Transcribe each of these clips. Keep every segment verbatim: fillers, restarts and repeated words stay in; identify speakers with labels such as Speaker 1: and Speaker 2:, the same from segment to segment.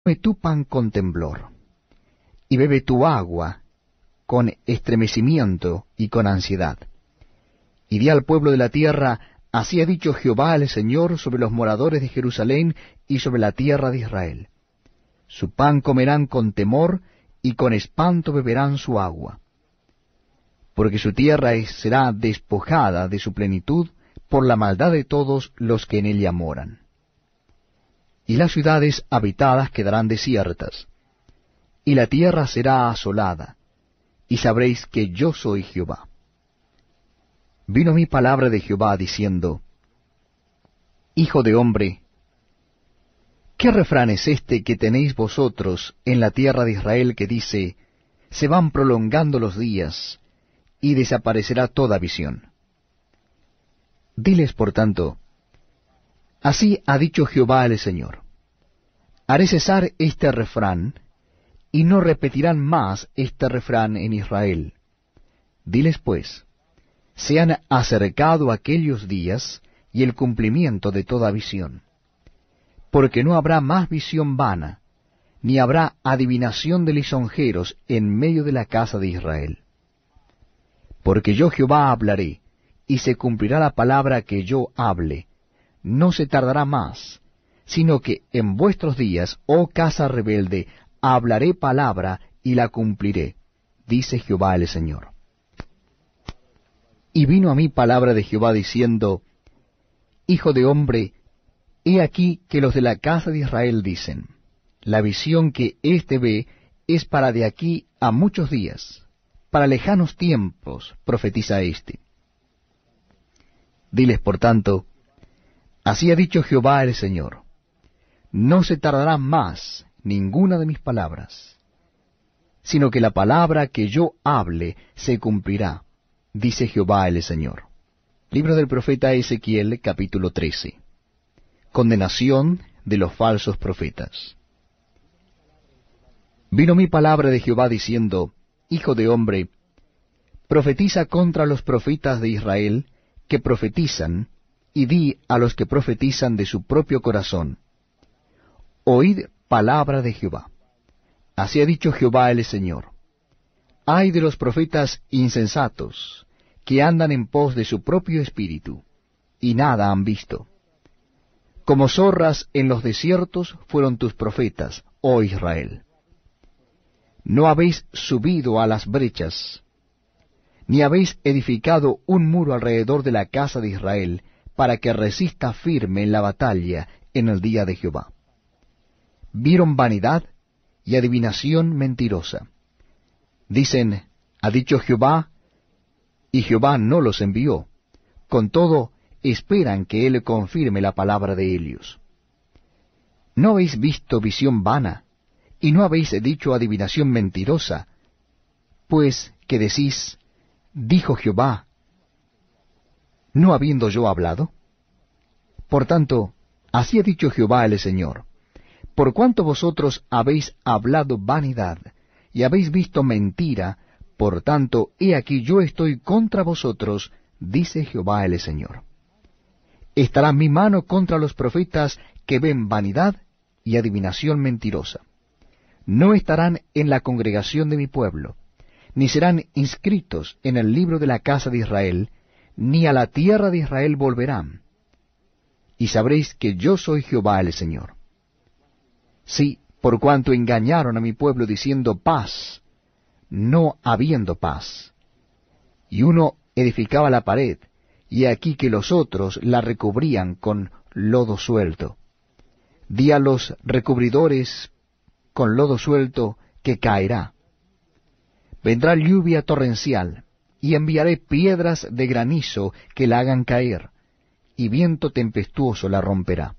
Speaker 1: come tu pan con temblor, y bebe tu agua con estremecimiento y con ansiedad. Y di al pueblo de la tierra, así ha dicho Jehová el Señor sobre los moradores de Jerusalén y sobre la tierra de Israel. Su pan comerán con temor, y con espanto beberán su agua. Porque su tierra es- será despojada de su plenitud por la maldad de todos los que en ella moran. Y las ciudades habitadas quedarán desiertas, y la tierra será asolada, y sabréis que yo soy Jehová. Vino mi palabra de Jehová diciendo, Hijo de hombre, ¿qué refrán es este que tenéis vosotros en la tierra de Israel que dice, se van prolongando los días, y desaparecerá toda visión? Diles, por tanto, así ha dicho Jehová el Señor, haré cesar este refrán, y no repetirán más este refrán en Israel. Diles pues, se han acercado aquellos días y el cumplimiento de toda visión. Porque no habrá más visión vana, ni habrá adivinación de lisonjeros en medio de la casa de Israel. Porque yo Jehová hablaré, y se cumplirá la palabra que yo hable, no se tardará más, sino que en vuestros días, oh casa rebelde, hablaré palabra y la cumpliré, dice Jehová el Señor. Y vino a mí palabra de Jehová diciendo, Hijo de hombre, he aquí que los de la casa de Israel dicen, la visión que éste ve es para de aquí a muchos días, para lejanos tiempos, profetiza éste. Diles, por tanto, así ha dicho Jehová el Señor, no se tardará más ninguna de mis palabras, sino que la palabra que yo hable se cumplirá, dice Jehová el Señor. Libro del profeta Ezequiel, capítulo trece. Condenación de los falsos profetas. Vino mi palabra de Jehová diciendo, Hijo de hombre, profetiza contra los profetas de Israel que profetizan, y di a los que profetizan de su propio corazón, oíd palabra de Jehová. Así ha dicho Jehová el Señor. Ay de los profetas insensatos, que andan en pos de su propio espíritu, y nada han visto. Como zorras en los desiertos fueron tus profetas, oh Israel. No habéis subido a las brechas, ni habéis edificado un muro alrededor de la casa de Israel, para que resista firme en la batalla en el día de Jehová. Vieron vanidad y adivinación mentirosa. Dicen, ha dicho Jehová, y Jehová no los envió. Con todo, esperan que él confirme la palabra de ellos. ¿No habéis visto visión vana, y no habéis dicho adivinación mentirosa? Pues que decís, dijo Jehová, ¿no habiendo yo hablado? Por tanto, así ha dicho Jehová el Señor, por cuanto vosotros habéis hablado vanidad, y habéis visto mentira, por tanto, he aquí yo estoy contra vosotros, dice Jehová el Señor. Estará mi mano contra los profetas que ven vanidad y adivinación mentirosa. No estarán en la congregación de mi pueblo, ni serán inscritos en el libro de la casa de Israel, ni a la tierra de Israel volverán. Y sabréis que yo soy Jehová el Señor. Sí, por cuanto engañaron a mi pueblo diciendo paz, no habiendo paz. Y uno edificaba la pared, y aquí que los otros la recubrían con lodo suelto. Di a los recubridores con lodo suelto que caerá. Vendrá lluvia torrencial, y enviaré piedras de granizo que la hagan caer, y viento tempestuoso la romperá.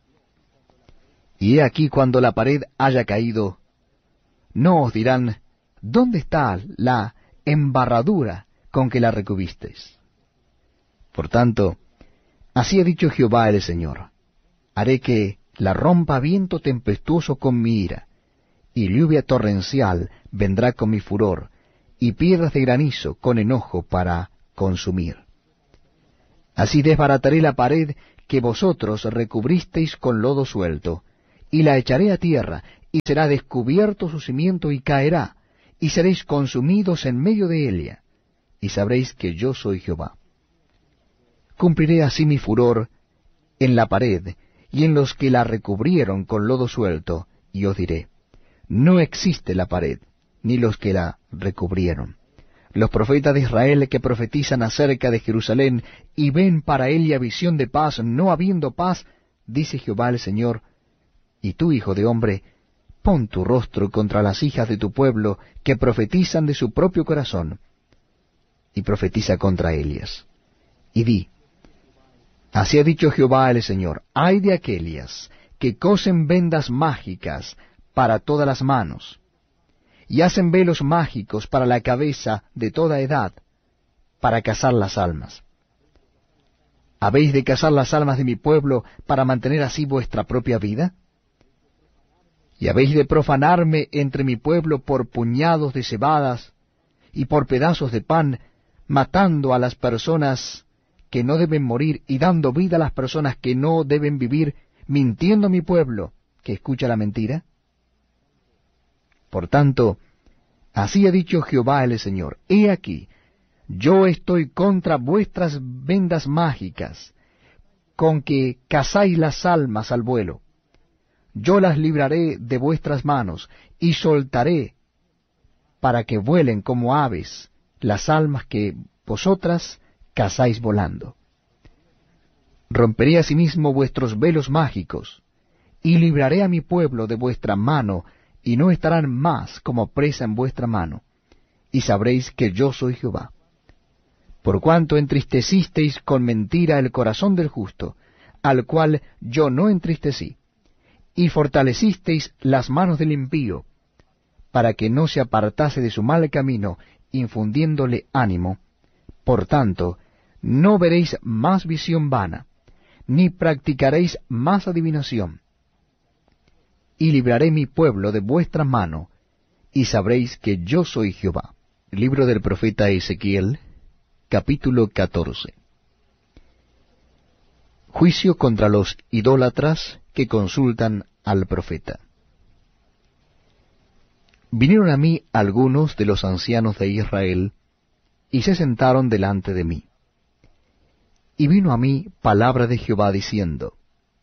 Speaker 1: Y he aquí cuando la pared haya caído, no os dirán, ¿dónde está la embarradura con que la recubisteis? Por tanto, así ha dicho Jehová el Señor, haré que la rompa viento tempestuoso con mi ira, y lluvia torrencial vendrá con mi furor, y piedras de granizo con enojo para consumir. Así desbarataré la pared que vosotros recubristeis con lodo suelto, y la echaré a tierra, y será descubierto su cimiento y caerá, y seréis consumidos en medio de ella, y sabréis que yo soy Jehová. Cumpliré así mi furor en la pared, y en los que la recubrieron con lodo suelto, y os diré, no existe la pared, ni los que la recubrieron. Los profetas de Israel que profetizan acerca de Jerusalén, y ven para ella visión de paz, no habiendo paz, dice Jehová el Señor, y tú, hijo de hombre, pon tu rostro contra las hijas de tu pueblo, que profetizan de su propio corazón, y profetiza contra ellas. Y di, así ha dicho Jehová el Señor, ay de aquellas que cosen vendas mágicas para todas las manos, y hacen velos mágicos para la cabeza de toda edad, para cazar las almas. ¿Habéis de cazar las almas de mi pueblo para mantener así vuestra propia vida? ¿Y habéis de profanarme entre mi pueblo por puñados de cebadas y por pedazos de pan, matando a las personas que no deben morir y dando vida a las personas que no deben vivir, mintiendo a mi pueblo que escucha la mentira? Por tanto, así ha dicho Jehová el Señor, he aquí, yo estoy contra vuestras vendas mágicas, con que cazáis las almas al vuelo. Yo las libraré de vuestras manos, y soltaré para que vuelen como aves las almas que vosotras cazáis volando. Romperé asimismo vuestros velos mágicos, y libraré a mi pueblo de vuestra mano, y no estarán más como presa en vuestra mano, y sabréis que yo soy Jehová. Por cuanto entristecisteis con mentira el corazón del justo, al cual yo no entristecí, y fortalecisteis las manos del impío, para que no se apartase de su mal camino, infundiéndole ánimo, por tanto, no veréis más visión vana, ni practicaréis más adivinación, y libraré mi pueblo de vuestra mano, y sabréis que yo soy Jehová. Libro del profeta Ezequiel, capítulo catorce. Juicio contra los idólatras que consultan al profeta. Vinieron a mí algunos de los ancianos de Israel, y se sentaron delante de mí. Y vino a mí palabra de Jehová diciendo,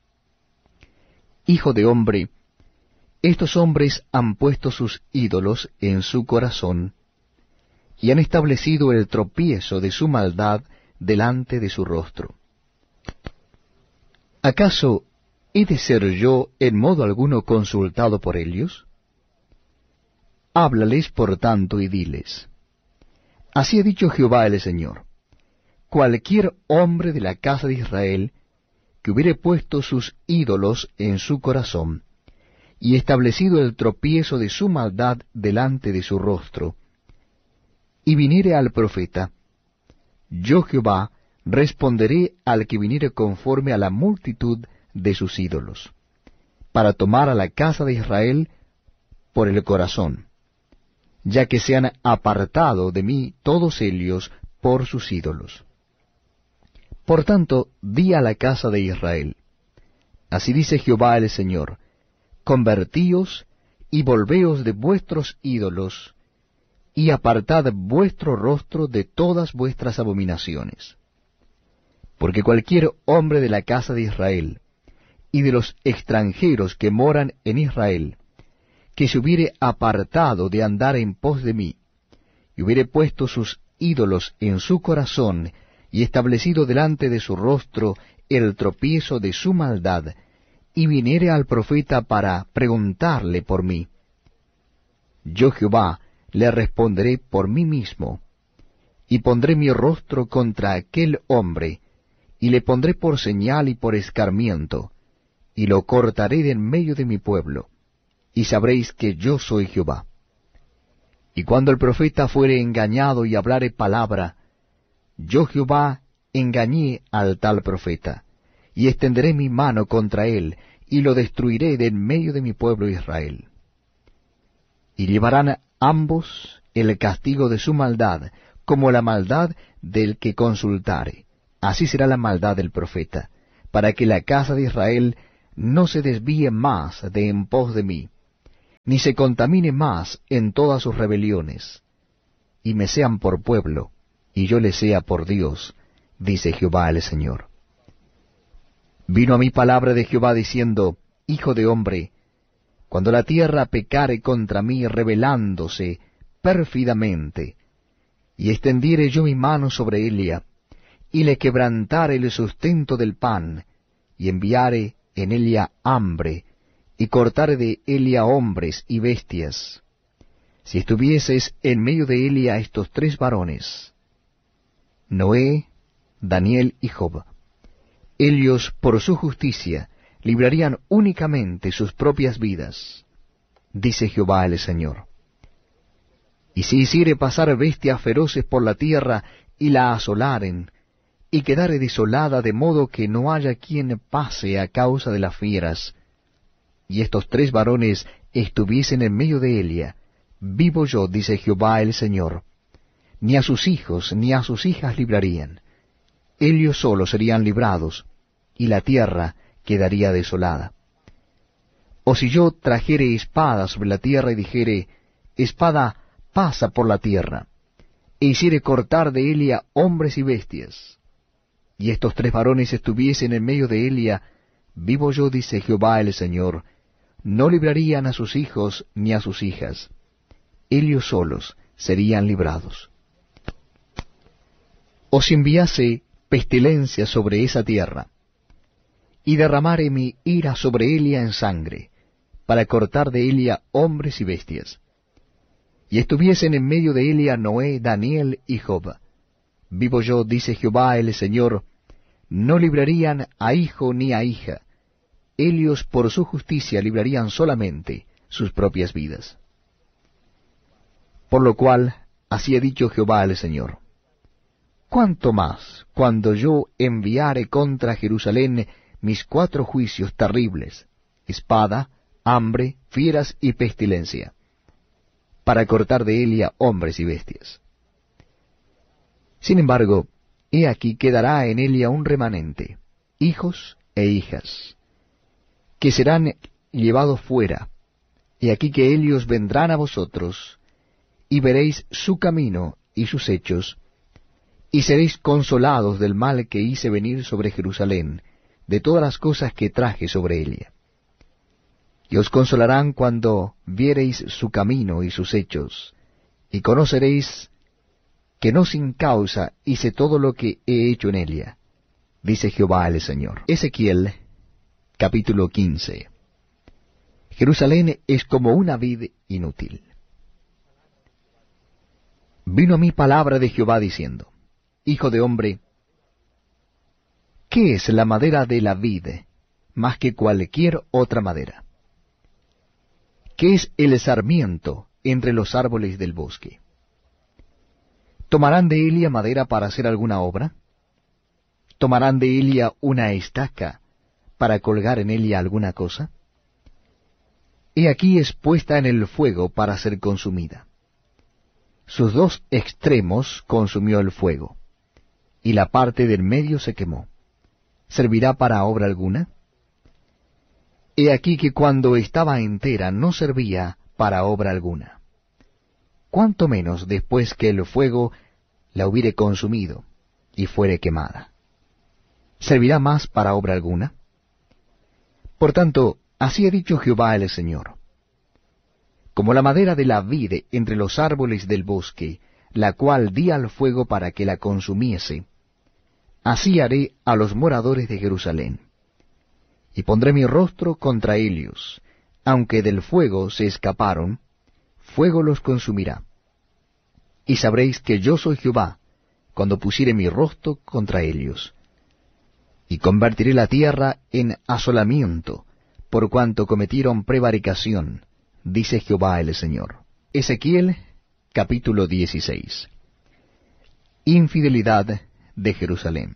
Speaker 1: Hijo de hombre, estos hombres han puesto sus ídolos en su corazón, y han establecido el tropiezo de su maldad delante de su rostro. ¿Acaso he de ser yo en modo alguno consultado por ellos? Háblales por tanto y diles, así ha dicho Jehová el Señor, cualquier hombre de la casa de Israel que hubiere puesto sus ídolos en su corazón, y establecido el tropiezo de su maldad delante de su rostro, y viniere al profeta, yo Jehová responderé al que viniere conforme a la multitud de sus ídolos, para tomar a la casa de Israel por el corazón, ya que se han apartado de mí todos ellos por sus ídolos. Por tanto, di a la casa de Israel, así dice Jehová el Señor, convertíos y volveos de vuestros ídolos, y apartad vuestro rostro de todas vuestras abominaciones. Porque cualquier hombre de la casa de Israel, y de los extranjeros que moran en Israel, que se hubiere apartado de andar en pos de mí, y hubiere puesto sus ídolos en su corazón, y establecido delante de su rostro el tropiezo de su maldad, y viniere al profeta para preguntarle por mí, yo Jehová le responderé por mí mismo, y pondré mi rostro contra aquel hombre, y le pondré por señal y por escarmiento, y lo cortaré de en medio de mi pueblo, y sabréis que yo soy Jehová. Y cuando el profeta fuere engañado y hablare palabra, yo Jehová engañé al tal profeta, y extenderé mi mano contra él, y lo destruiré de en medio de mi pueblo Israel. Y llevarán ambos el castigo de su maldad, como la maldad del que consultare. Así será la maldad del profeta, para que la casa de Israel no se desvíe más de en pos de mí, ni se contamine más en todas sus rebeliones, y me sean por pueblo, y yo le sea por Dios, dice Jehová el Señor. Vino a mí palabra de Jehová diciendo, Hijo de hombre, cuando la tierra pecare contra mí rebelándose pérfidamente, y extendiere yo mi mano sobre ella, y le quebrantare el sustento del pan, y enviare en ella hambre, y cortare de ella hombres y bestias, si estuvieses en medio de ella estos tres varones, Noé, Daniel y Job, ellos por su justicia librarían únicamente sus propias vidas, dice Jehová el Señor. Y si hiciere pasar bestias feroces por la tierra, y la asolaren, y quedare desolada de modo que no haya quien pase a causa de las fieras, y estos tres varones estuviesen en medio de ella, vivo yo, dice Jehová el Señor, ni a sus hijos ni a sus hijas librarían, ellos solos serían librados, y la tierra quedaría desolada. O si yo trajere espada sobre la tierra y dijere, espada pasa por la tierra, e hiciere cortar de ella hombres y bestias, y estos tres varones estuviesen en medio de ella, vivo yo, dice Jehová el Señor, no librarían a sus hijos ni a sus hijas, ellos solos serían librados. O si enviase pestilencia sobre esa tierra, y derramare mi ira sobre ella en sangre, para cortar de ella hombres y bestias, y estuviesen en medio de ella Noé, Daniel y Job, vivo yo, dice Jehová el Señor, no librarían a hijo ni a hija, ellos por su justicia librarían solamente sus propias vidas. Por lo cual, así ha dicho Jehová el Señor, ¿cuánto más cuando yo enviare contra Jerusalén mis cuatro juicios terribles, espada, hambre, fieras y pestilencia, para cortar de ella hombres y bestias? Sin embargo, he aquí quedará en ella un remanente, hijos e hijas, que serán llevados fuera, y aquí que ellos vendrán a vosotros, y veréis su camino y sus hechos, y seréis consolados del mal que hice venir sobre Jerusalén, de todas las cosas que traje sobre ella. Y os consolarán cuando viereis su camino y sus hechos, y conoceréis que no sin causa hice todo lo que he hecho en ella, dice Jehová el Señor. Ezequiel, capítulo quince. Jerusalén es como una vid inútil. Vino a mí palabra de Jehová diciendo, Hijo de hombre, ¿qué es la madera de la vid más que cualquier otra madera? ¿Qué es el sarmiento entre los árboles del bosque? ¿Tomarán de ella madera para hacer alguna obra? ¿Tomarán de ella una estaca para colgar en ella alguna cosa? He aquí es puesta en el fuego para ser consumida. Sus dos extremos consumió el fuego, y la parte del medio se quemó. ¿Servirá para obra alguna? He aquí que cuando estaba entera no servía para obra alguna. Cuánto menos después que el fuego la hubiere consumido y fuere quemada. ¿Servirá más para obra alguna? Por tanto, así ha dicho Jehová el Señor. Como la madera de la vid entre los árboles del bosque, la cual di al fuego para que la consumiese, así haré a los moradores de Jerusalén. Y pondré mi rostro contra ellos, aunque del fuego se escaparon, fuego los consumirá. Y sabréis que yo soy Jehová, cuando pusiere mi rostro contra ellos. Y convertiré la tierra en asolamiento, por cuanto cometieron prevaricación, dice Jehová el Señor. Ezequiel, capítulo dieciséis. Infidelidad de Jerusalén.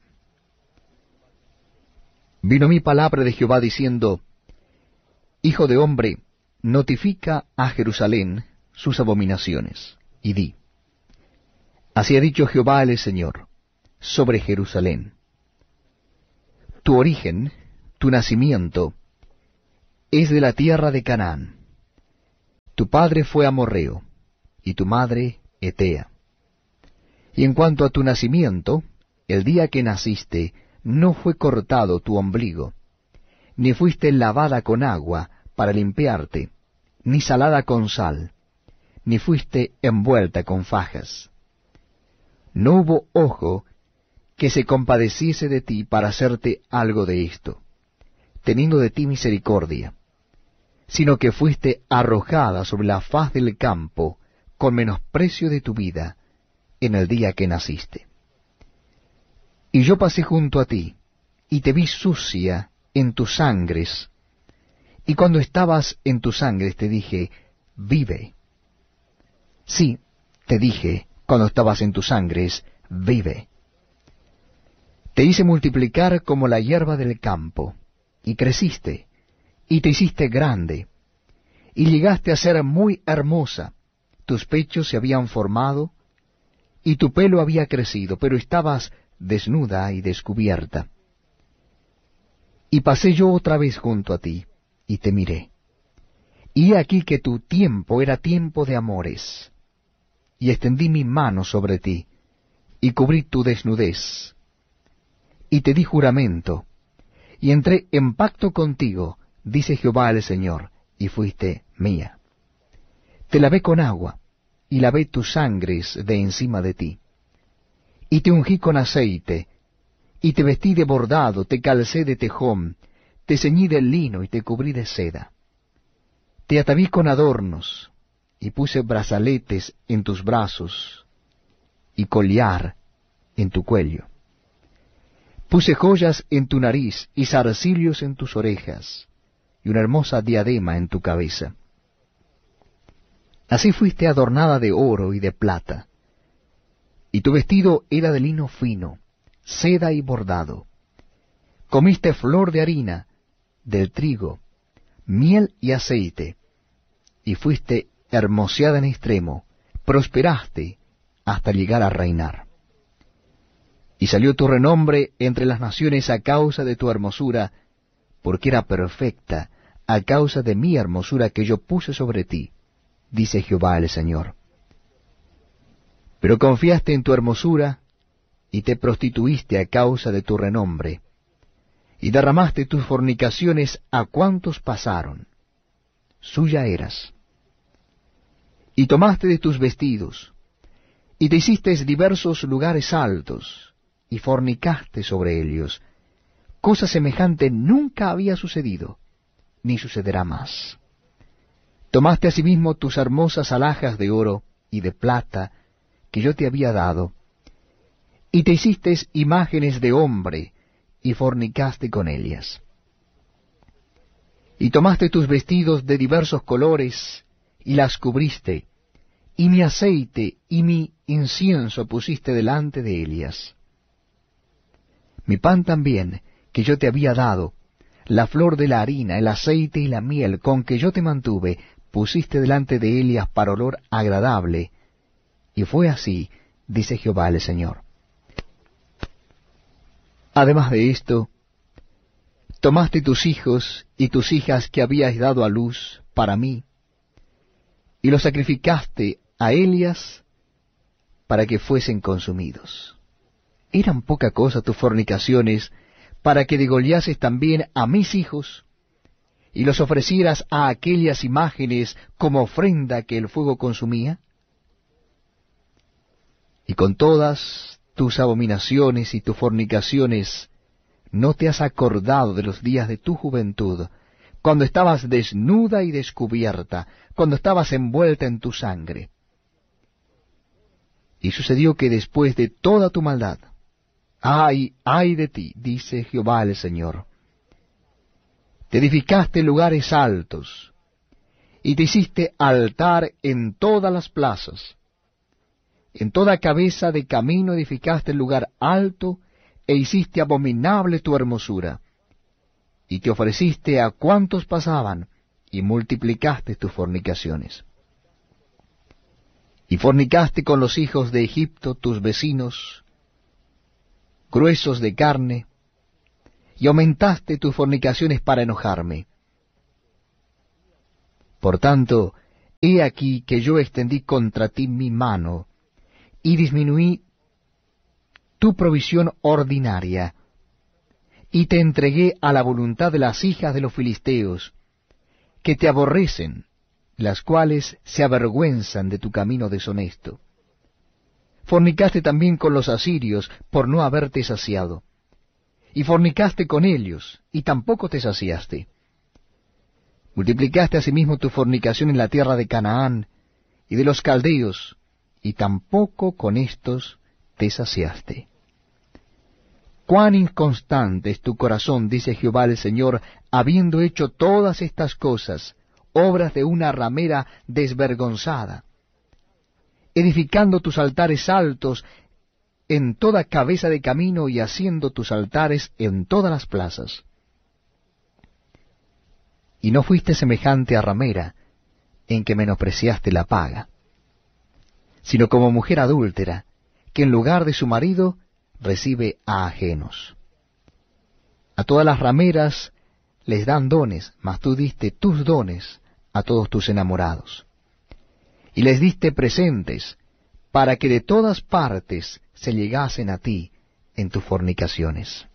Speaker 1: Vino mi palabra de Jehová diciendo, Hijo de hombre, notifica a Jerusalén sus abominaciones, y di, así ha dicho Jehová el Señor, sobre Jerusalén. Tu origen, tu nacimiento, es de la tierra de Canaán, padre fue amorreo, y tu madre hetea. Y en cuanto a tu nacimiento, el día que naciste, no fue cortado tu ombligo, ni fuiste lavada con agua para limpiarte, ni salada con sal, ni fuiste envuelta con fajas. No hubo ojo que se compadeciese de ti para hacerte algo de esto, teniendo de ti misericordia, sino que fuiste arrojada sobre la faz del campo con menosprecio de tu vida en el día que naciste. Y yo pasé junto a ti, y te vi sucia en tus sangres, y cuando estabas en tus sangres te dije, vive. Sí, te dije, cuando estabas en tus sangres, vive. Te hice multiplicar como la hierba del campo, y creciste, y te hiciste grande, y llegaste a ser muy hermosa. Tus pechos se habían formado, y tu pelo había crecido, pero estabas desnuda y descubierta. Y pasé yo otra vez junto a ti, y te miré. Y he aquí que tu tiempo era tiempo de amores, y extendí mi mano sobre ti, y cubrí tu desnudez, y te di juramento, y entré en pacto contigo, dice Jehová el Señor, y fuiste mía. Te lavé con agua, y lavé tus sangres de encima de ti. Y te ungí con aceite, y te vestí de bordado, te calcé de tejón, te ceñí de lino y te cubrí de seda. Te ataví con adornos, y puse brazaletes en tus brazos, y collar en tu cuello. Puse joyas en tu nariz, y zarcilios en tus orejas, y una hermosa diadema en tu cabeza. Así fuiste adornada de oro y de plata, y tu vestido era de lino fino, seda y bordado. Comiste flor de harina, del trigo, miel y aceite, y fuiste hermoseada en extremo, prosperaste hasta llegar a reinar. Y salió tu renombre entre las naciones a causa de tu hermosura, porque era perfecta a causa de mi hermosura que yo puse sobre ti, dice Jehová el Señor. Pero confiaste en tu hermosura, y te prostituiste a causa de tu renombre, y derramaste tus fornicaciones a cuantos pasaron. Suya eras. Y tomaste de tus vestidos, y te hiciste diversos lugares altos, y fornicaste sobre ellos. Cosa semejante nunca había sucedido, ni sucederá más. Tomaste asimismo tus hermosas alhajas de oro y de plata que yo te había dado, y te hiciste imágenes de hombre, y fornicaste con ellas. Y tomaste tus vestidos de diversos colores, y las cubriste, y mi aceite y mi incienso pusiste delante de ellas. Mi pan también, que yo te había dado, la flor de la harina, el aceite y la miel, con que yo te mantuve, pusiste delante de ellas para olor agradable, y fue así, dice Jehová el Señor. Además de esto, tomaste tus hijos y tus hijas que habías dado a luz para mí, y los sacrificaste a Elias para que fuesen consumidos. ¿Eran poca cosa tus fornicaciones para que degollases también a mis hijos, y los ofrecieras a aquellas imágenes como ofrenda que el fuego consumía? Y con todas tus abominaciones y tus fornicaciones, ¿no te has acordado de los días de tu juventud, cuando estabas desnuda y descubierta, cuando estabas envuelta en tu sangre? Y sucedió que después de toda tu maldad, ¡ay, ay de ti!, dice Jehová el Señor, te edificaste lugares altos, y te hiciste altar en todas las plazas. En toda cabeza de camino edificaste el lugar alto, e hiciste abominable tu hermosura. Y te ofreciste a cuantos pasaban, y multiplicaste tus fornicaciones. Y fornicaste con los hijos de Egipto, tus vecinos, gruesos de carne, y aumentaste tus fornicaciones para enojarme. Por tanto, he aquí que yo extendí contra ti mi mano, y disminuí tu provisión ordinaria, y te entregué a la voluntad de las hijas de los filisteos, que te aborrecen, las cuales se avergüenzan de tu camino deshonesto. Fornicaste también con los asirios por no haberte saciado, y fornicaste con ellos, y tampoco te saciaste. Multiplicaste asimismo tu fornicación en la tierra de Canaán y de los caldeos, y tampoco con éstos te saciaste. Cuán inconstante es tu corazón, dice Jehová el Señor, habiendo hecho todas estas cosas, obras de una ramera desvergonzada, edificando tus altares altos en toda cabeza de camino y haciendo tus altares en todas las plazas. Y no fuiste semejante a ramera, en que menospreciaste la paga, sino como mujer adúltera, que en lugar de su marido recibe a ajenos. A todas las rameras les dan dones, mas tú diste tus dones a todos tus enamorados. Y les diste presentes, para que de todas partes se llegasen a ti en tus fornicaciones.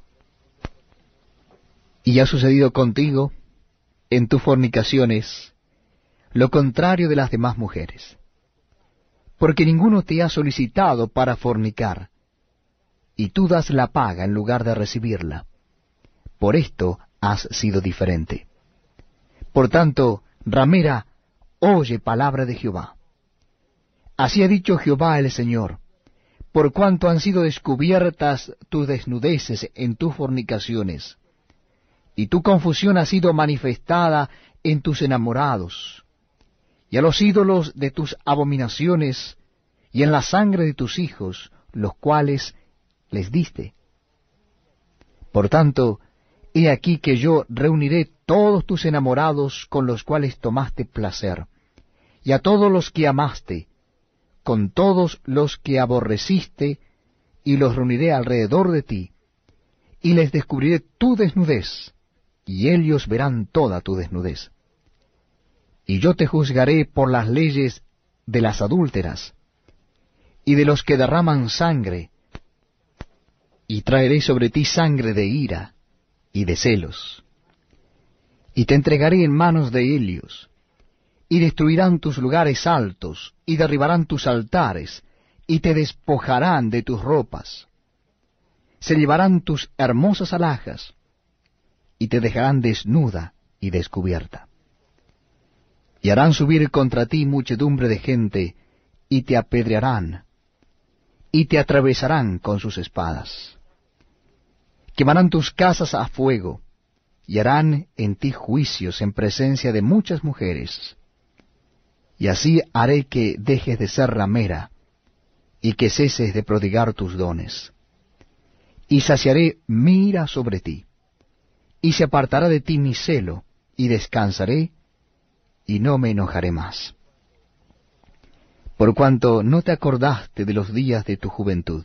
Speaker 1: Y ha sucedido contigo, en tus fornicaciones, lo contrario de las demás mujeres, porque ninguno te ha solicitado para fornicar, y tú das la paga en lugar de recibirla. Por esto has sido diferente. Por tanto, ramera, oye palabra de Jehová. Así ha dicho Jehová el Señor, por cuanto han sido descubiertas tus desnudeces en tus fornicaciones, y tu confusión ha sido manifestada en tus enamorados, y a los ídolos de tus abominaciones, y en la sangre de tus hijos, los cuales les diste. Por tanto, he aquí que yo reuniré todos tus enamorados con los cuales tomaste placer, y a todos los que amaste, con todos los que aborreciste, y los reuniré alrededor de ti, y les descubriré tu desnudez, y ellos verán toda tu desnudez. Y yo te juzgaré por las leyes de las adúlteras, y de los que derraman sangre, y traeré sobre ti sangre de ira y de celos. Y te entregaré en manos de ellos, y destruirán tus lugares altos, y derribarán tus altares, y te despojarán de tus ropas. Se llevarán tus hermosas alhajas, y te dejarán desnuda y descubierta. Y harán subir contra ti muchedumbre de gente, y te apedrearán, y te atravesarán con sus espadas. Quemarán tus casas a fuego, y harán en ti juicios en presencia de muchas mujeres. Y así haré que dejes de ser ramera, y que ceses de prodigar tus dones. Y saciaré mi ira sobre ti, y se apartará de ti mi celo, y descansaré, y no me enojaré más. Por cuanto no te acordaste de los días de tu juventud,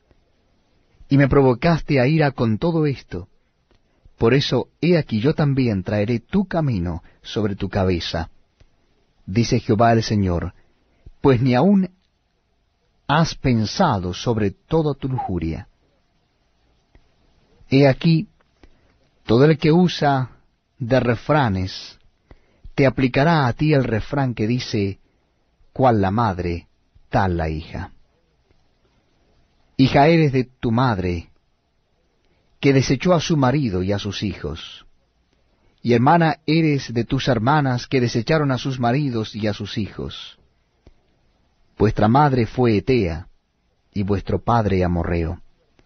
Speaker 1: y me provocaste a ira con todo esto, por eso he aquí yo también traeré tu camino sobre tu cabeza, dice Jehová el Señor, pues ni aun has pensado sobre toda tu lujuria. He aquí, todo el que usa de refranes, te aplicará a ti el refrán que dice, cual la madre, tal la hija. Hija eres de tu madre, que desechó a su marido y a sus hijos, y hermana eres de tus hermanas que desecharon a sus maridos y a sus hijos. Vuestra madre fue Etea, y vuestro padre amorreo.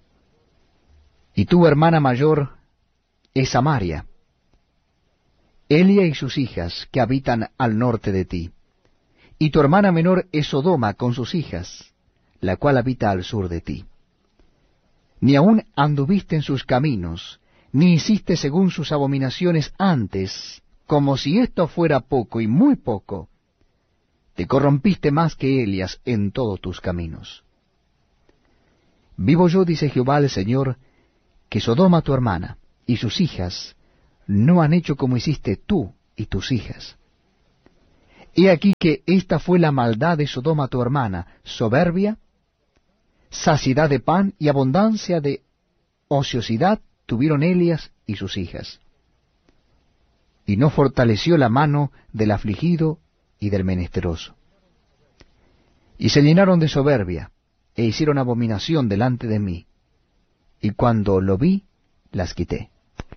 Speaker 1: Y tu hermana mayor es Samaria, Elia y sus hijas que habitan al norte de ti. Y tu hermana menor es Sodoma con sus hijas, la cual habita al sur de ti. Ni aun anduviste en sus caminos, ni hiciste según sus abominaciones antes, como si esto fuera poco y muy poco. Te corrompiste más que Elias en todos tus caminos. Vivo yo, dice Jehová el Señor, que Sodoma tu hermana y sus hijas no han hecho como hiciste tú y tus hijas. He aquí que esta fue la maldad de Sodoma tu hermana, soberbia, saciedad de pan y abundancia de ociosidad tuvieron Elias y sus hijas. Y no fortaleció la mano del afligido y del menesteroso. Y se llenaron de soberbia, e hicieron abominación delante de mí, y cuando lo vi, las quité.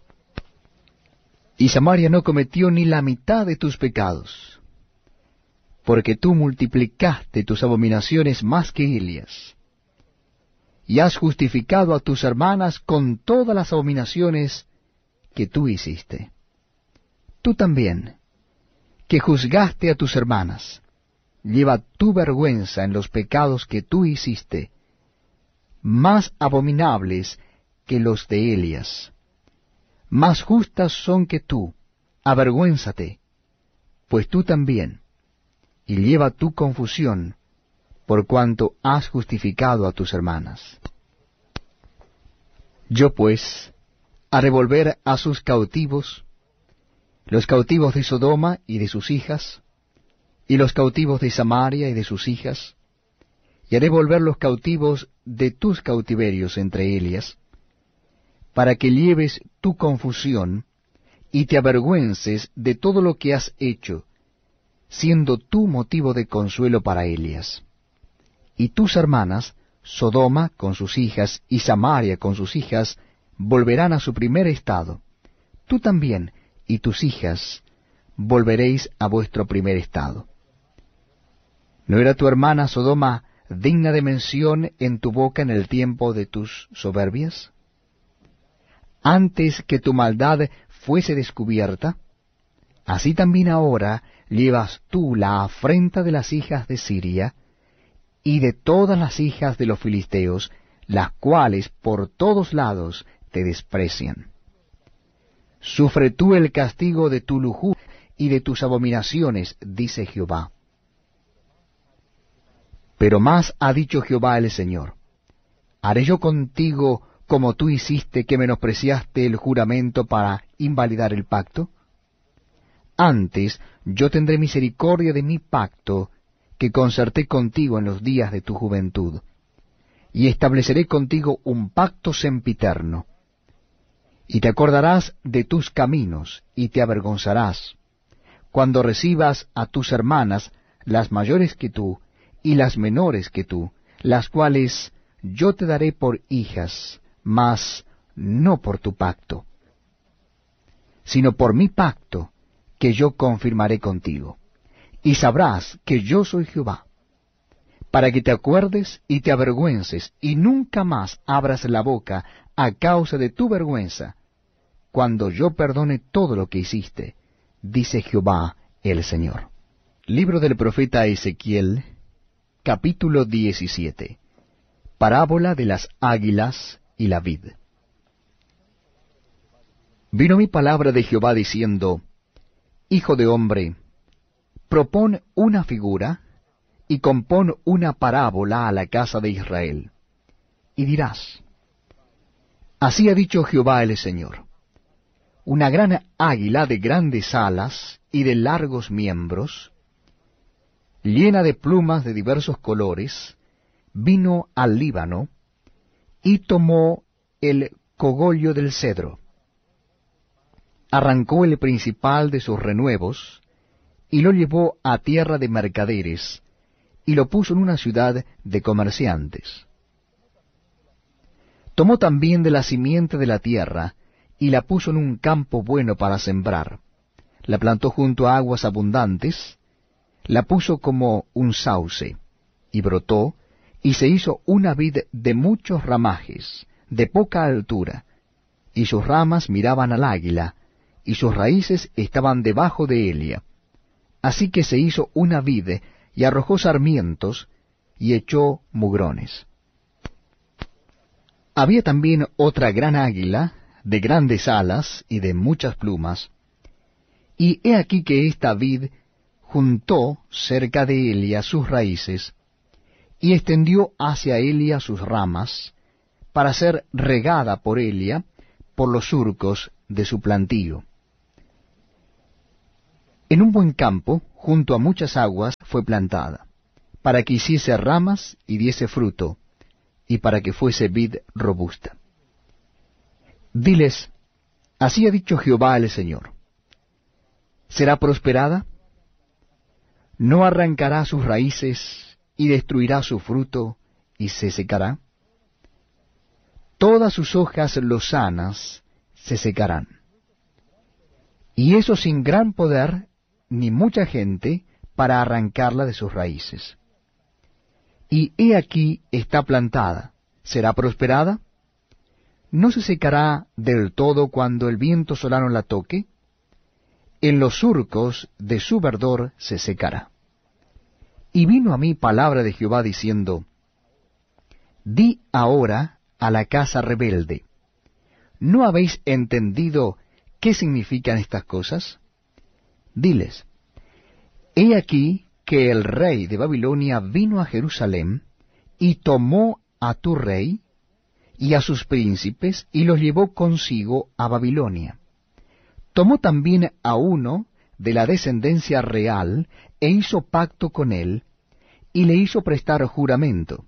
Speaker 1: Y Samaria no cometió ni la mitad de tus pecados, porque tú multiplicaste tus abominaciones más que Elias, y has justificado a tus hermanas con todas las abominaciones que tú hiciste. Tú también, que juzgaste a tus hermanas, lleva tu vergüenza en los pecados que tú hiciste, más abominables que los de Elias. Más justas son que tú, avergüénzate, pues tú también, y lleva tu confusión, por cuanto has justificado a tus hermanas. Yo pues, haré volver a sus cautivos, los cautivos de Sodoma y de sus hijas, y los cautivos de Samaria y de sus hijas, y haré volver los cautivos de tus cautiverios entre ellas, para que lleves tu confusión y te avergüences de todo lo que has hecho, siendo tú motivo de consuelo para ellas. Y tus hermanas, Sodoma con sus hijas y Samaria con sus hijas, volverán a su primer estado. Tú también y tus hijas volveréis a vuestro primer estado. ¿No era tu hermana Sodoma digna de mención en tu boca en el tiempo de tus soberbias? Antes que tu maldad fuese descubierta, así también ahora llevas tú la afrenta de las hijas de Siria y de todas las hijas de los filisteos, las cuales por todos lados te desprecian. Sufre tú el castigo de tu lujuria y de tus abominaciones, dice Jehová. Pero más ha dicho Jehová el Señor: ¿haré yo contigo como tú hiciste, que menospreciaste el juramento para invalidar el pacto? Antes yo tendré misericordia de mi pacto, que concerté contigo en los días de tu juventud, y estableceré contigo un pacto sempiterno. Y te acordarás de tus caminos, y te avergonzarás, cuando recibas a tus hermanas, las mayores que tú, y las menores que tú, las cuales yo te daré por hijas, mas no por tu pacto, sino por mi pacto, que yo confirmaré contigo. Y sabrás que yo soy Jehová, para que te acuerdes y te avergüences, y nunca más abras la boca a causa de tu vergüenza, cuando yo perdone todo lo que hiciste, dice Jehová el Señor. Libro del profeta Ezequiel, capítulo diecisiete. Parábola de las águilas y la vid. Vino mi palabra de Jehová diciendo: Hijo de hombre, propón una figura, y compón una parábola a la casa de Israel. Y dirás: Así ha dicho Jehová el Señor: Una gran águila de grandes alas y de largos miembros, llena de plumas de diversos colores, vino al Líbano, y tomó el cogollo del cedro, arrancó el principal de sus renuevos, y lo llevó a tierra de mercaderes, y lo puso en una ciudad de comerciantes. Tomó también de la simiente de la tierra, y la puso en un campo bueno para sembrar, la plantó junto a aguas abundantes, la puso como un sauce, y brotó, y se hizo una vid de muchos ramajes, de poca altura, y sus ramas miraban al águila, y sus raíces estaban debajo de ella. Así que se hizo una vid, y arrojó sarmientos, y echó mugrones. Había también otra gran águila, de grandes alas y de muchas plumas, y he aquí que esta vid juntó cerca de ella sus raíces, y extendió hacia ella sus ramas, para ser regada por ella por los surcos de su plantío. En un buen campo, junto a muchas aguas, fue plantada, para que hiciese ramas y diese fruto, y para que fuese vid robusta. Diles, así ha dicho Jehová el Señor: ¿será prosperada? ¿No arrancará sus raíces y destruirá su fruto y se secará? Todas sus hojas lozanas se secarán. Y eso sin gran poder ni mucha gente para arrancarla de sus raíces. Y he aquí está plantada, ¿será prosperada? ¿No se secará del todo cuando el viento solano la toque? En los surcos de su verdor se secará. Y vino a mí palabra de Jehová diciendo, di ahora a la casa rebelde, ¿no habéis entendido qué significan estas cosas? Diles, he aquí que el rey de Babilonia vino a Jerusalén, y tomó a tu rey, y a sus príncipes, y los llevó consigo a Babilonia. Tomó también a uno de la descendencia real, e hizo pacto con él, y le hizo prestar juramento.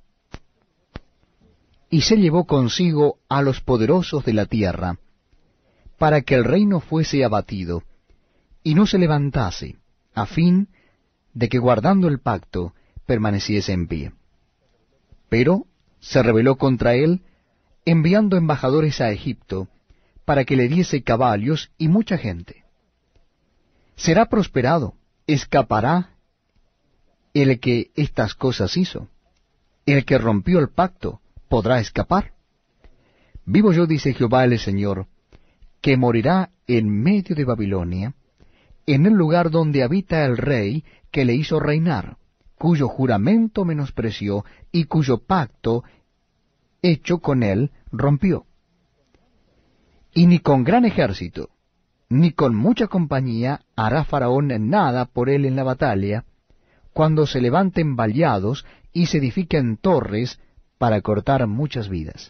Speaker 1: Y se llevó consigo a los poderosos de la tierra, para que el reino fuese abatido, y no se levantase, a fin de que guardando el pacto permaneciese en pie. Pero se rebeló contra él, enviando embajadores a Egipto, para que le diese caballos y mucha gente. ¿Será prosperado? ¿Escapará el que estas cosas hizo? ¿El que rompió el pacto podrá escapar? Vivo yo, dice Jehová el Señor, que morirá en medio de Babilonia, en el lugar donde habita el rey que le hizo reinar, cuyo juramento menospreció y cuyo pacto hecho con él rompió. Y ni con gran ejército, ni con mucha compañía hará Faraón nada por él en la batalla, cuando se levanten vallados y se edifiquen torres para cortar muchas vidas.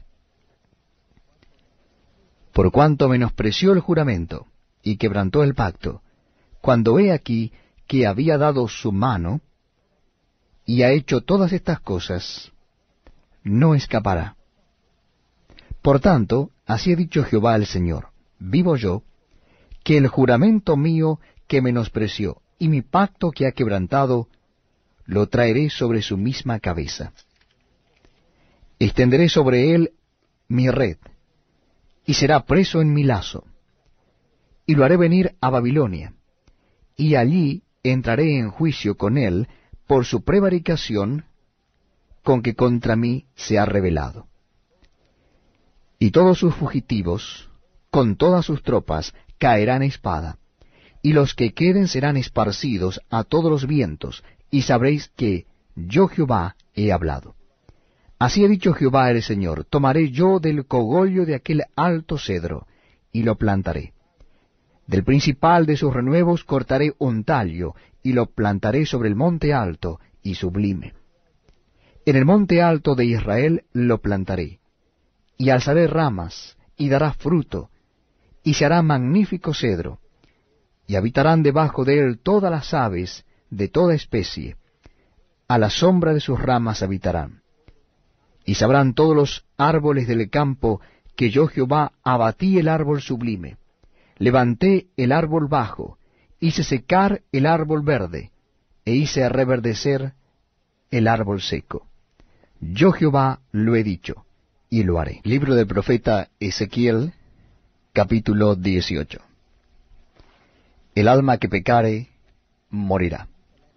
Speaker 1: Por cuanto menospreció el juramento y quebrantó el pacto, cuando he aquí que había dado su mano, y ha hecho todas estas cosas, no escapará. Por tanto, así ha dicho Jehová el Señor, vivo yo, que el juramento mío que menospreció y mi pacto que ha quebrantado, lo traeré sobre su misma cabeza. Extenderé sobre él mi red, y será preso en mi lazo, y lo haré venir a Babilonia, y allí entraré en juicio con él por su prevaricación con que contra mí se ha rebelado. Y todos sus fugitivos, con todas sus tropas, caerán a espada, y los que queden serán esparcidos a todos los vientos, y sabréis que yo Jehová he hablado. Así ha dicho Jehová el Señor, tomaré yo del cogollo de aquel alto cedro, y lo plantaré. Del principal de sus renuevos cortaré un tallo, y lo plantaré sobre el monte alto y sublime. En el monte alto de Israel lo plantaré, y alzaré ramas, y dará fruto, y se hará magnífico cedro, y habitarán debajo de él todas las aves de toda especie, a la sombra de sus ramas habitarán. Y sabrán todos los árboles del campo que yo Jehová abatí el árbol sublime, levanté el árbol bajo, hice secar el árbol verde, e hice reverdecer el árbol seco. Yo Jehová lo he dicho, y lo haré. Libro del profeta Ezequiel, capítulo dieciocho. El alma que pecare, morirá.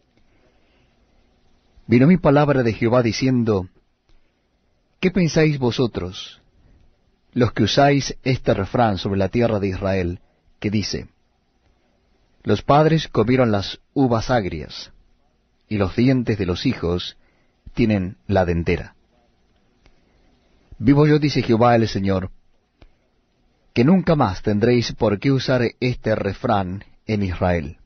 Speaker 1: Vino mi palabra de Jehová diciendo, ¿qué pensáis vosotros, los que usáis este refrán sobre la tierra de Israel, que dice, los padres comieron las uvas agrias, y los dientes de los hijos tienen la dentera? Vivo yo, dice Jehová el Señor, que nunca más tendréis por qué usar este refrán en Israel.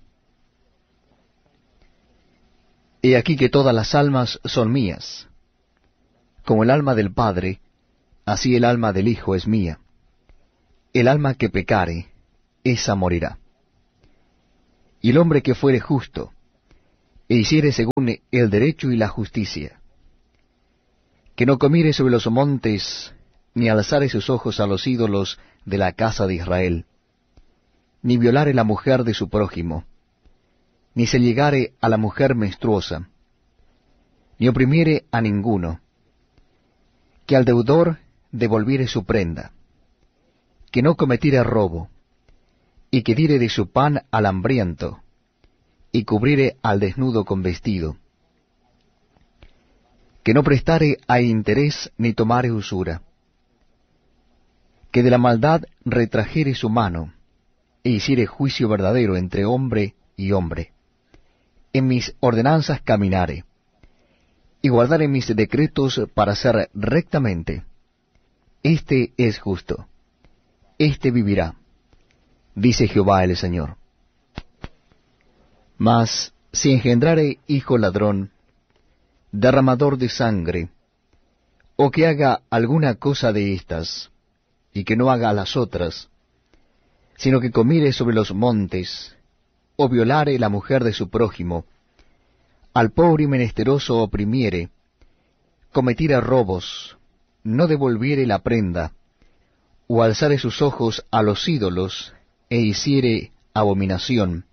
Speaker 1: He aquí que todas las almas son mías. Como el alma del Padre, así el alma del Hijo es mía. El alma que pecare, esa morirá. Y el hombre que fuere justo, e hiciere según el derecho y la justicia, que no comiere sobre los montes, ni alzare sus ojos a los ídolos de la casa de Israel, ni violare la mujer de su prójimo, ni se llegare a la mujer menstruosa, ni oprimiere a ninguno, que al deudor devolviere su prenda, que no cometiere robo, y que diere de su pan al hambriento, y cubriere al desnudo con vestido, que no prestare a interés ni tomare usura, que de la maldad retrajere su mano, e hiciere juicio verdadero entre hombre y hombre. En mis ordenanzas caminare, y guardare mis decretos para hacer rectamente. Este es justo, este vivirá, dice Jehová el Señor. Mas si engendrare hijo ladrón, derramador de sangre, o que haga alguna cosa de estas, y que no haga las otras, sino que comiere sobre los montes, o violare la mujer de su prójimo, al pobre y menesteroso oprimiere, cometiere robos, no devolviere la prenda, o alzare sus ojos a los ídolos, e hiciere abominación,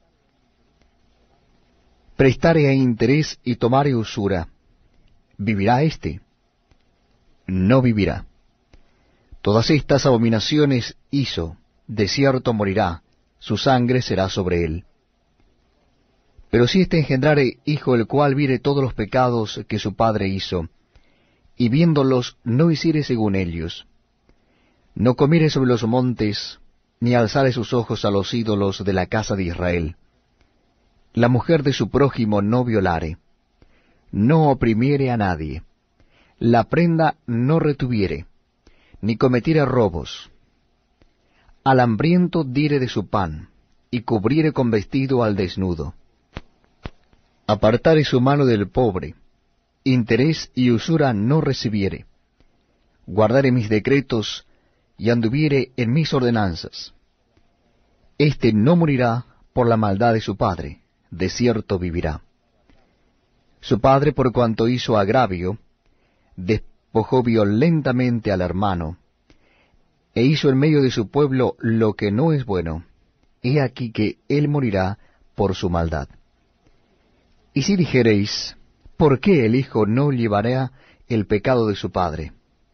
Speaker 1: prestare a interés y tomare usura, ¿vivirá éste? No vivirá. Todas estas abominaciones hizo, de cierto morirá, su sangre será sobre él. Pero si éste engendrare hijo el cual viere todos los pecados que su padre hizo, y viéndolos no hiciere según ellos, no comiere sobre los montes, ni alzare sus ojos a los ídolos de la casa de Israel, la mujer de su prójimo no violare, no oprimiere a nadie, la prenda no retuviere, ni cometiere robos, al hambriento diere de su pan, y cubriere con vestido al desnudo, apartare su mano del pobre, interés y usura no recibiere, guardare mis decretos, y anduviere en mis ordenanzas, éste no morirá por la maldad de su padre, de cierto vivirá. Su padre, por cuanto hizo agravio, despojó violentamente al hermano, e hizo en medio de su pueblo lo que no es bueno, he aquí que él morirá por su maldad. Y si dijereis, ¿por qué el hijo no llevará el pecado de su padre?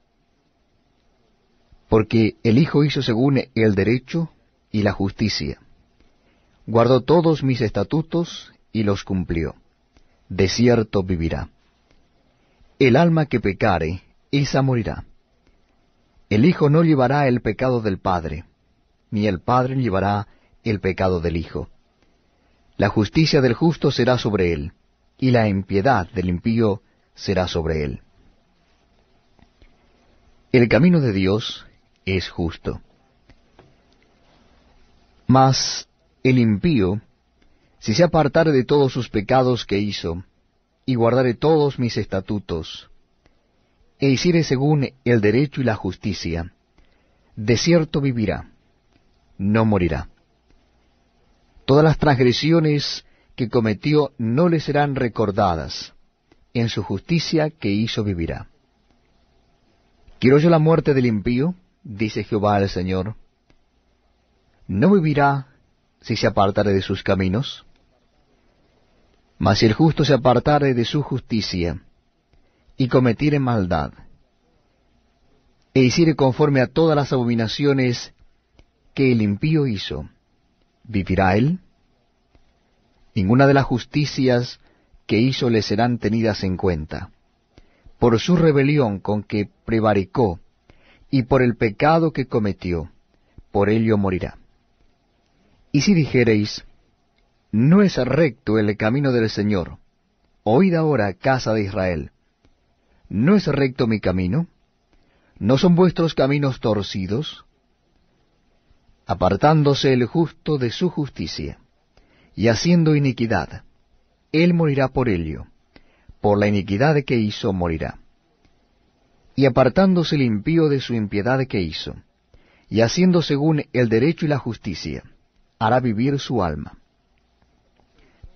Speaker 1: Porque el hijo hizo según el derecho y la justicia, guardó todos mis estatutos y los cumplió, de cierto vivirá. El alma que pecare, esa morirá. El hijo no llevará el pecado del padre, ni el padre llevará el pecado del hijo. La justicia del justo será sobre él, y la impiedad del impío será sobre él. El camino de Dios es justo. Mas el impío, si se apartare de todos sus pecados que hizo, y guardare todos mis estatutos, e hiciere según el derecho y la justicia, de cierto vivirá, no morirá. Todas las transgresiones que cometió no le serán recordadas, en su justicia que hizo vivirá. ¿Quiero yo la muerte del impío? Dice Jehová el Señor. ¿No vivirá si se apartare de sus caminos? Mas si el justo se apartare de su justicia, y cometiere maldad, e hiciere conforme a todas las abominaciones que el impío hizo, ¿vivirá él? Ninguna de las justicias que hizo le serán tenidas en cuenta. Por su rebelión con que prevaricó, y por el pecado que cometió, por ello morirá. Y si dijereis, no es recto el camino del Señor, oíd ahora, casa de Israel, ¿no es recto mi camino? ¿No son vuestros caminos torcidos? Apartándose el justo de su justicia, y haciendo iniquidad, él morirá por ello, por la iniquidad que hizo morirá. Y apartándose el impío de su impiedad que hizo, y haciendo según el derecho y la justicia, hará vivir su alma.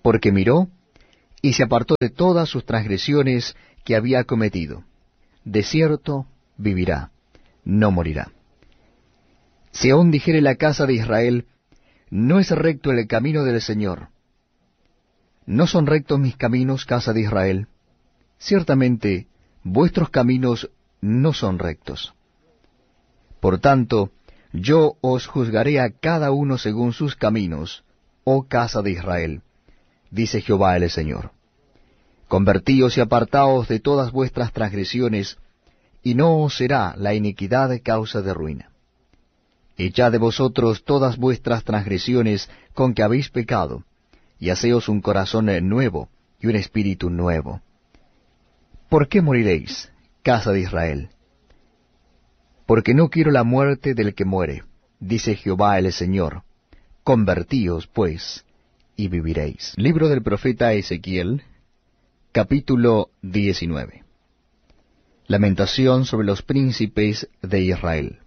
Speaker 1: porque miró y se apartó de todas sus transgresiones que había cometido. De cierto vivirá, no morirá. Si aún dijere la casa de Israel, no es recto el camino del Señor. ¿No son rectos mis caminos, casa de Israel? Ciertamente vuestros caminos no son rectos. Por tanto, yo os juzgaré a cada uno según sus caminos, oh casa de Israel, dice Jehová el Señor. Convertíos y apartaos de todas vuestras transgresiones, y no os será la iniquidad causa de ruina. Echad de vosotros todas vuestras transgresiones con que habéis pecado, y haceos un corazón nuevo y un espíritu nuevo. ¿Por qué moriréis, casa de Israel? Porque no quiero la muerte del que muere, dice Jehová el Señor. Convertíos, pues, y viviréis. Libro del profeta Ezequiel, capítulo diecinueve. Lamentación sobre los príncipes de Israel.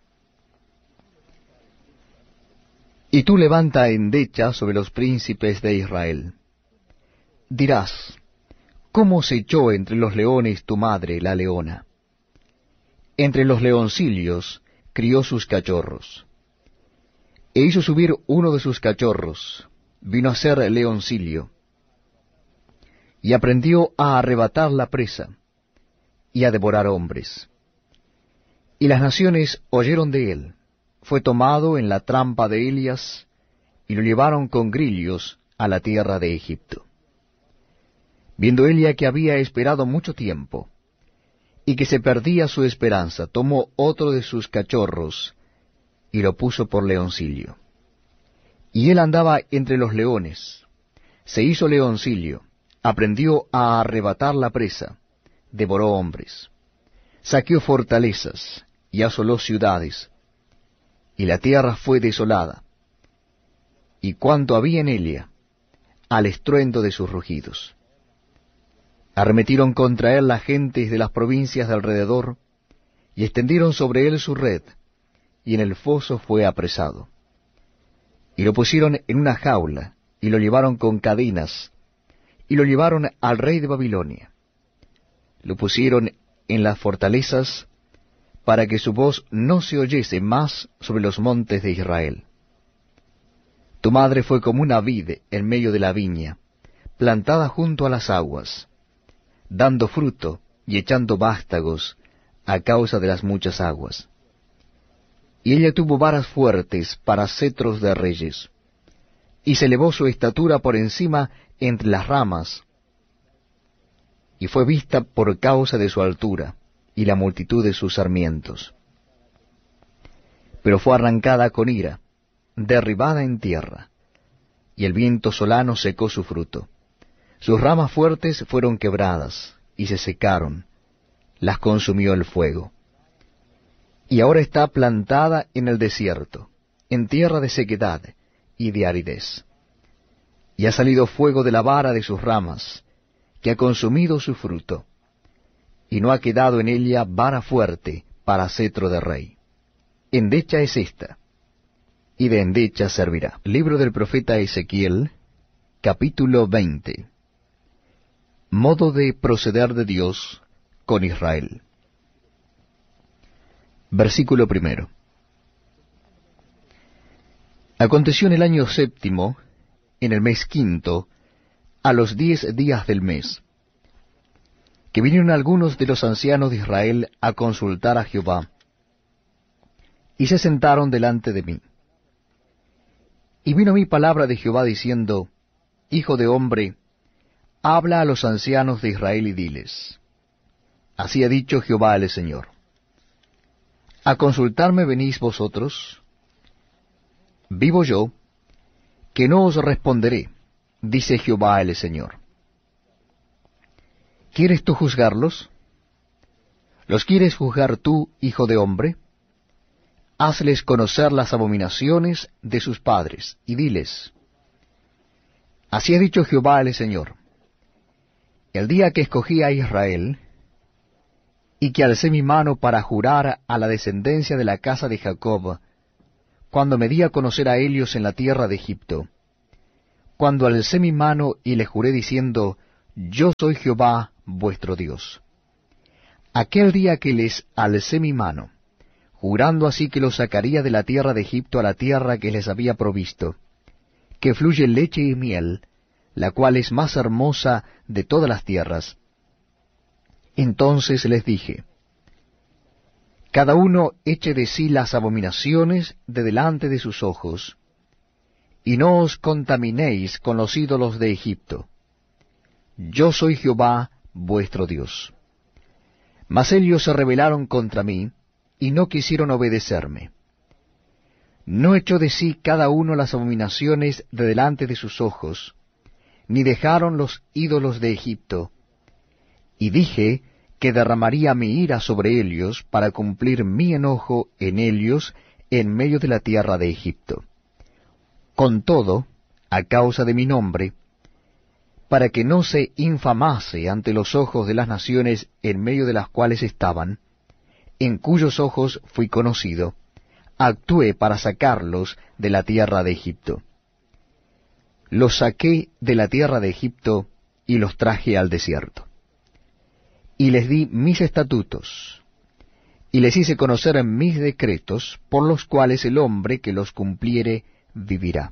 Speaker 1: Y tú levanta endecha sobre los príncipes de Israel. Dirás, ¿cómo se echó entre los leones tu madre, la leona? Entre los leoncillos crió sus cachorros. E hizo subir uno de sus cachorros, vino a ser leoncillo, y aprendió a arrebatar la presa, y a devorar hombres. Y las naciones oyeron de él. Fue tomado en la trampa de Elias, y lo llevaron con grillos a la tierra de Egipto. Viendo Elia que había esperado mucho tiempo, y que se perdía su esperanza, tomó otro de sus cachorros, y lo puso por leoncillo. Y él andaba entre los leones, se hizo leoncillo, aprendió a arrebatar la presa, devoró hombres, saqueó fortalezas, y asoló ciudades, y la tierra fue desolada, y cuanto había en ella, al estruendo de sus rugidos. Arremetieron contra él las gentes de las provincias de alrededor, y extendieron sobre él su red, y en el foso fue apresado. Y lo pusieron en una jaula, y lo llevaron con cadenas, y lo llevaron al rey de Babilonia. Lo pusieron en las fortalezas, para que su voz no se oyese más sobre los montes de Israel. Tu madre fue como una vid en medio de la viña, plantada junto a las aguas, dando fruto y echando vástagos a causa de las muchas aguas. Y ella tuvo varas fuertes para cetros de reyes, y se elevó su estatura por encima entre las ramas, y fue vista por causa de su altura, y la multitud de sus sarmientos. Pero fue arrancada con ira, derribada en tierra, y el viento solano secó su fruto. Sus ramas fuertes fueron quebradas, y se secaron, las consumió el fuego. Y ahora está plantada en el desierto, en tierra de sequedad y de aridez. Y ha salido fuego de la vara de sus ramas, que ha consumido su fruto, y no ha quedado en ella vara fuerte para cetro de rey. Endecha es esta, y de endecha servirá. Libro del profeta Ezequiel, capítulo veinte. Modo de proceder de Dios con Israel. Versículo primero. Aconteció en el año séptimo, en el mes quinto, a los diez días del mes, que vinieron algunos de los ancianos de Israel a consultar a Jehová, y se sentaron delante de mí. Y vino a mí palabra de Jehová diciendo, Hijo de hombre, habla a los ancianos de Israel y diles, así ha dicho Jehová el Señor, ¿a consultarme venís vosotros? Vivo yo, que no os responderé, dice Jehová el Señor. ¿Quieres tú juzgarlos? ¿Los quieres juzgar tú, hijo de hombre? Hazles conocer las abominaciones de sus padres, y diles, así ha dicho Jehová el Señor, el día que escogí a Israel, y que alcé mi mano para jurar a la descendencia de la casa de Jacob, cuando me di a conocer a ellos en la tierra de Egipto, cuando alcé mi mano y le juré diciendo, Yo soy Jehová vuestro Dios. Aquel día que les alcé mi mano, jurando así que los sacaría de la tierra de Egipto a la tierra que les había provisto, que fluye leche y miel, la cual es más hermosa de todas las tierras. Entonces les dije, cada uno eche de sí las abominaciones de delante de sus ojos, y no os contaminéis con los ídolos de Egipto. Yo soy Jehová vuestro Dios. Mas ellos se rebelaron contra mí, y no quisieron obedecerme. No echó de sí cada uno las abominaciones de delante de sus ojos, ni dejaron los ídolos de Egipto. Y dije que derramaría mi ira sobre ellos para cumplir mi enojo en ellos en medio de la tierra de Egipto. Con todo, a causa de mi nombre, para que no se infamase ante los ojos de las naciones en medio de las cuales estaban, en cuyos ojos fui conocido, actué para sacarlos de la tierra de Egipto. Los saqué de la tierra de Egipto y los traje al desierto. Y les di mis estatutos, y les hice conocer mis decretos, por los cuales el hombre que los cumpliere vivirá.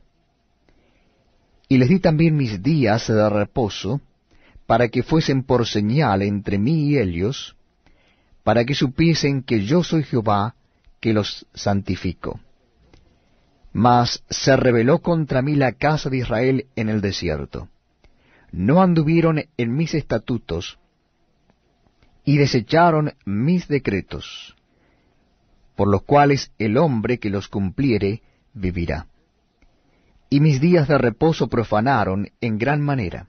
Speaker 1: Y les di también mis días de reposo, para que fuesen por señal entre mí y ellos, para que supiesen que yo soy Jehová, que los santifico. Mas se rebeló contra mí la casa de Israel en el desierto. No anduvieron en mis estatutos, y desecharon mis decretos, por los cuales el hombre que los cumpliere vivirá. Y mis días de reposo profanaron en gran manera.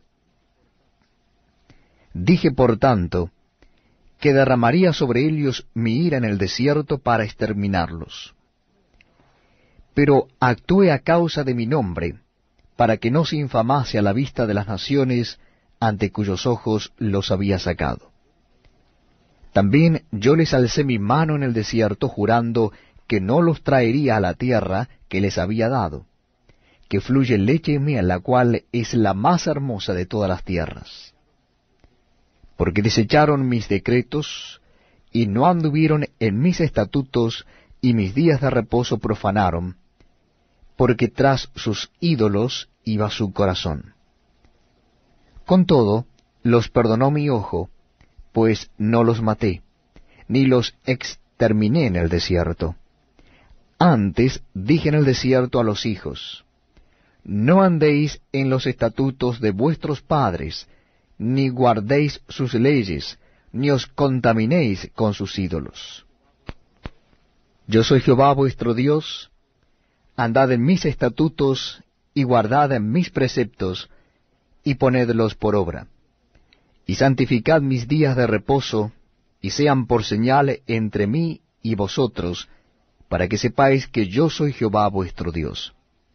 Speaker 1: Dije, por tanto, que derramaría sobre ellos mi ira en el desierto para exterminarlos. Pero actué a causa de mi nombre, para que no se infamase a la vista de las naciones ante cuyos ojos los había sacado. También yo les alcé mi mano en el desierto, jurando que no los traería a la tierra que les había dado, que fluye leche y miel, la cual es la más hermosa de todas las tierras. Porque desecharon mis decretos, y no anduvieron en mis estatutos, y mis días de reposo profanaron, porque tras sus ídolos iba su corazón. Con todo, los perdonó mi ojo, pues no los maté, ni los exterminé en el desierto. Antes dije en el desierto a los hijos, no andéis en los estatutos de vuestros padres, ni guardéis sus leyes, ni os contaminéis con sus ídolos. Yo soy Jehová vuestro Dios, andad en mis estatutos, y guardad en mis preceptos, y ponedlos por obra. Y santificad mis días de reposo, y sean por señal entre mí y vosotros, para que sepáis que yo soy Jehová vuestro Dios.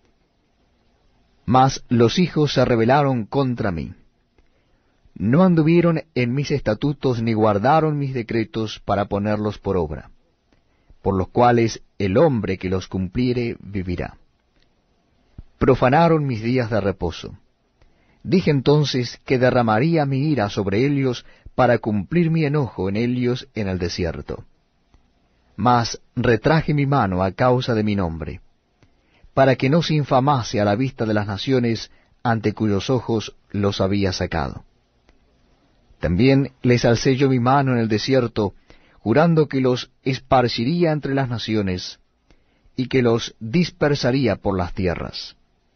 Speaker 1: Mas los hijos se rebelaron contra mí. No anduvieron en mis estatutos, ni guardaron mis decretos para ponerlos por obra, por los cuales el hombre que los cumpliere vivirá. Profanaron mis días de reposo. Dije entonces que derramaría mi ira sobre ellos para cumplir mi enojo en ellos en el desierto. Mas retraje mi mano a causa de mi nombre, para que no se infamase a la vista de las naciones ante cuyos ojos los había sacado. También les alcé yo mi mano en el desierto, jurando que los esparciría entre las naciones, y que los dispersaría por las tierras.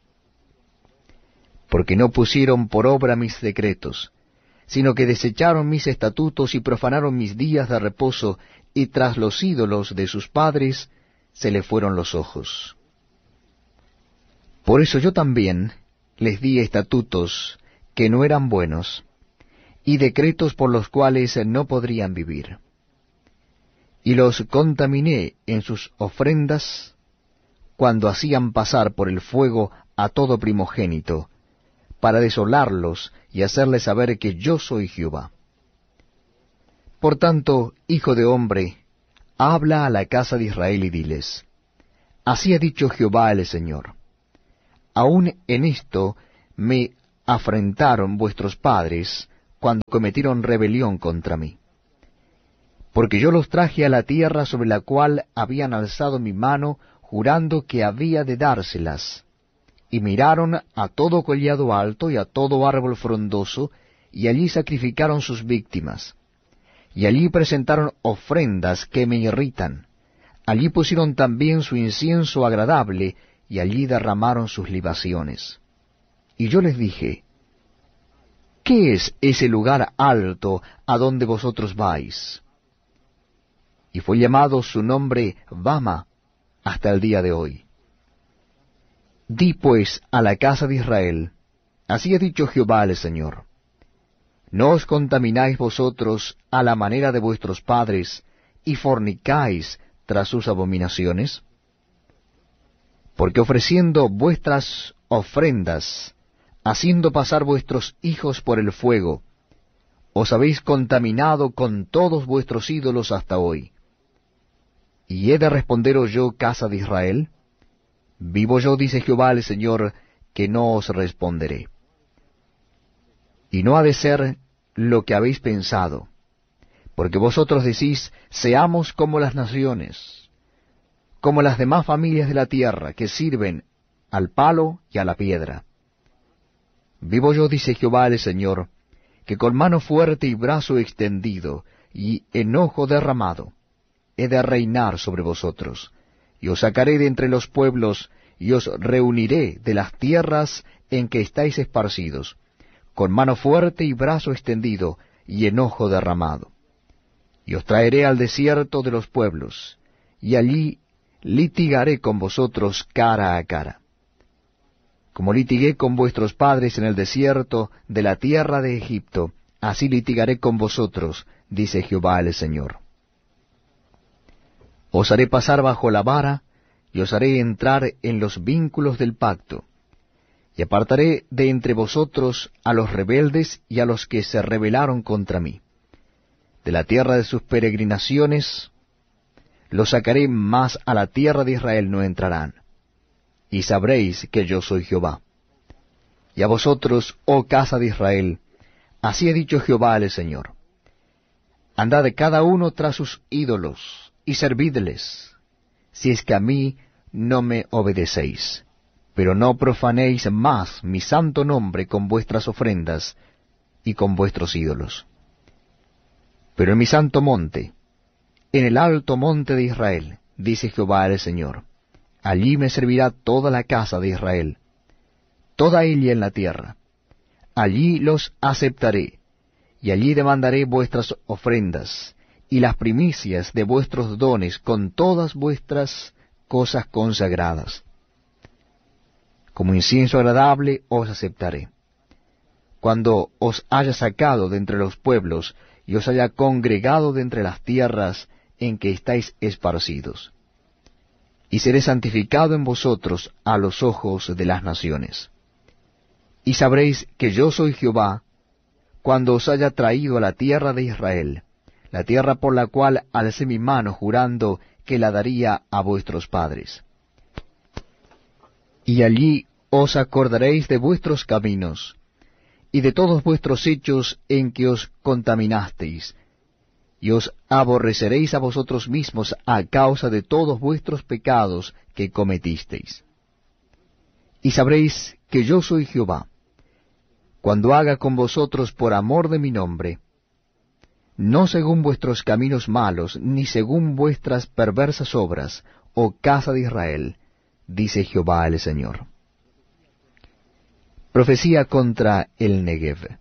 Speaker 1: Porque no pusieron por obra mis decretos, sino que desecharon mis estatutos y profanaron mis días de reposo, y tras los ídolos de sus padres se le fueron los ojos. Por eso yo también les di estatutos que no eran buenos, y decretos por los cuales no podrían vivir. Y los contaminé en sus ofrendas, cuando hacían pasar por el fuego a todo primogénito, para desolarlos y hacerles saber que yo soy Jehová. Por tanto, hijo de hombre, habla a la casa de Israel y diles, así ha dicho Jehová el Señor, aún en esto me afrentaron vuestros padres cuando cometieron rebelión contra mí. Porque yo los traje a la tierra sobre la cual habían alzado mi mano, jurando que había de dárselas. Y miraron a todo collado alto y a todo árbol frondoso, y allí sacrificaron sus víctimas. Y allí presentaron ofrendas que me irritan. Allí pusieron también su incienso agradable, y allí derramaron sus libaciones. Y yo les dije, ¿qué es ese lugar alto a donde vosotros vais? Y fue llamado su nombre Bama hasta el día de hoy. Di pues a la casa de Israel, así ha dicho Jehová el Señor, no os contamináis vosotros a la manera de vuestros padres, y fornicáis tras sus abominaciones, porque ofreciendo vuestras ofrendas, haciendo pasar vuestros hijos por el fuego, os habéis contaminado con todos vuestros ídolos hasta hoy. ¿Y he de responderos yo, casa de Israel? Vivo yo, dice Jehová el Señor, que no os responderé. Y no ha de ser lo que habéis pensado, porque vosotros decís, seamos como las naciones, como las demás familias de la tierra, que sirven al palo y a la piedra. Vivo yo, dice Jehová el Señor, que con mano fuerte y brazo extendido, y enojo derramado, he de reinar sobre vosotros, y os sacaré de entre los pueblos, y os reuniré de las tierras en que estáis esparcidos, con mano fuerte y brazo extendido, y enojo derramado. Y os traeré al desierto de los pueblos, y allí litigaré con vosotros cara a cara. Como litigué con vuestros padres en el desierto de la tierra de Egipto, así litigaré con vosotros, dice Jehová el Señor. Os haré pasar bajo la vara, y os haré entrar en los vínculos del pacto, y apartaré de entre vosotros a los rebeldes y a los que se rebelaron contra mí. De la tierra de sus peregrinaciones los sacaré, mas a la tierra de Israel no entrarán. Y sabréis que yo soy Jehová. Y a vosotros, oh casa de Israel, así ha dicho Jehová el Señor. Andad cada uno tras sus ídolos, y servidles, si es que a mí no me obedecéis. Pero no profanéis más mi santo nombre con vuestras ofrendas y con vuestros ídolos. Pero en mi santo monte, en el alto monte de Israel, dice Jehová el Señor, allí me servirá toda la casa de Israel, toda ella en la tierra. Allí los aceptaré, y allí demandaré vuestras ofrendas, y las primicias de vuestros dones con todas vuestras cosas consagradas. Como incienso agradable os aceptaré. Cuando os haya sacado de entre los pueblos, y os haya congregado de entre las tierras en que estáis esparcidos. Y seré santificado en vosotros a los ojos de las naciones. Y sabréis que yo soy Jehová, cuando os haya traído a la tierra de Israel, la tierra por la cual alcé mi mano jurando que la daría a vuestros padres. Y allí os acordaréis de vuestros caminos, y de todos vuestros hechos en que os contaminasteis, y os aborreceréis a vosotros mismos a causa de todos vuestros pecados que cometisteis. Y sabréis que yo soy Jehová, cuando haga con vosotros por amor de mi nombre, no según vuestros caminos malos, ni según vuestras perversas obras, oh casa de Israel, dice Jehová el Señor. Profecía contra el Negev.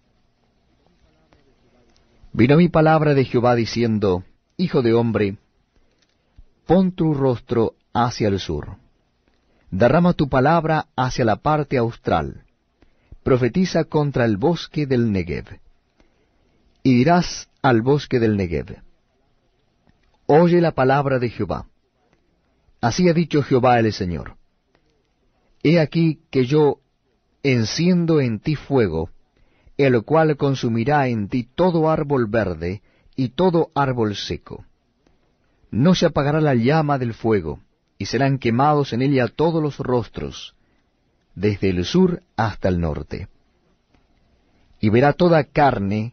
Speaker 1: Vino mi palabra de Jehová diciendo, Hijo de hombre, pon tu rostro hacia el sur, derrama tu palabra hacia la parte austral, profetiza contra el bosque del Negev. Y dirás al bosque del Negev, oye la palabra de Jehová. Así ha dicho Jehová el Señor. He aquí que yo enciendo en ti fuego, el cual consumirá en ti todo árbol verde y todo árbol seco. No se apagará la llama del fuego, y serán quemados en ella todos los rostros, desde el sur hasta el norte. Y verá toda carne